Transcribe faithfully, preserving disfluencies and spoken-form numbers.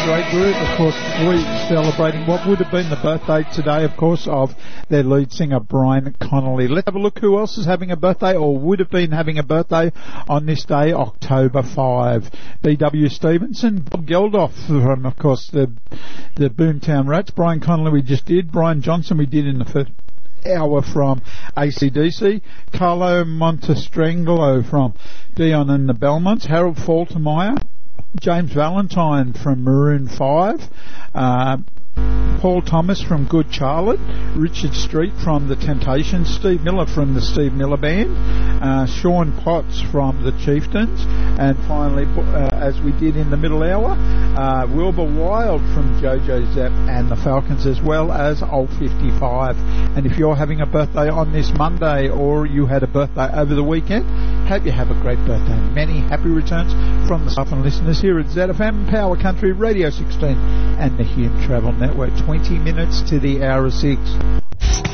great group. Of course, we celebrating what would have been the birthday today, of course, of their lead singer, Brian Connolly. Let's have a look who else is having a birthday or would have been having a birthday on this day, October fifth. B W Stevenson, Bob Geldof from, of course, the, the Boomtown Rats. Brian Connolly we just did. Brian Johnson we did in the first hour from A C D C. Carlo Montestrangelo from Dion and the Belmonts. Harold Faltermeyer. James Valentine from Maroon five. Uh, Paul Thomas from Good Charlotte, Richard Street from The Temptations, Steve Miller from the Steve Miller Band, uh, Sean Potts from The Chieftains, and finally, uh, as we did in the middle hour, uh, Wilbur Wild from JoJo Zapp and the Falcons, as well as Old fifty-five. And if you're having a birthday on this Monday or you had a birthday over the weekend, hope you have a great birthday. Many happy returns from the staff and listeners here at Z F M, Power Country Radio sixteen and the Hume Travel Network. twenty minutes to the hour of six.